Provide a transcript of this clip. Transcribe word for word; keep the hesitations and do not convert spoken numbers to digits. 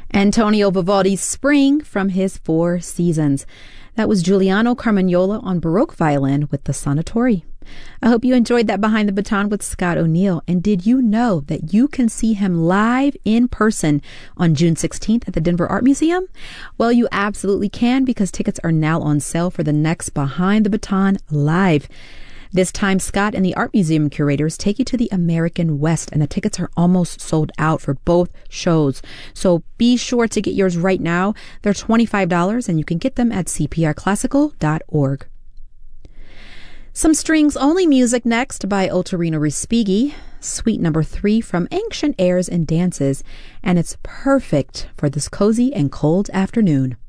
Antonio Vivaldi's Spring from his Four Seasons. That was Giuliano Carmagnola on Baroque violin with the Suonatori. I hope you enjoyed that Behind the Baton with Scott O'Neill. And did you know that you can see him live in person on June sixteenth at the Denver Art Museum? Well, you absolutely can, because tickets are now on sale for the next Behind the Baton Live. This time, Scott and the Art Museum curators take you to the American West, and the tickets are almost sold out for both shows. So be sure to get yours right now. They're twenty-five dollars, and you can get them at c p r classical dot org. Some strings-only music next by Ottorino Respighi, Suite Number Three from Ancient Airs and Dances, and it's perfect for this cozy and cold afternoon.